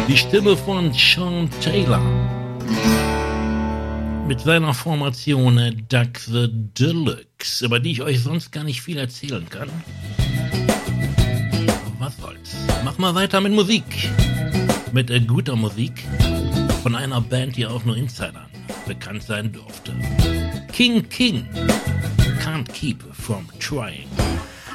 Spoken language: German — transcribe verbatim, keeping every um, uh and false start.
Die Stimme von Sean Taylor mit seiner Formation Doug the Deluxe, über die ich euch sonst gar nicht viel erzählen kann. Was soll's? Mach mal weiter mit Musik. Mit äh, guter Musik von einer Band, die auch nur Insidern bekannt sein durfte. King King, Can't Keep From Trying.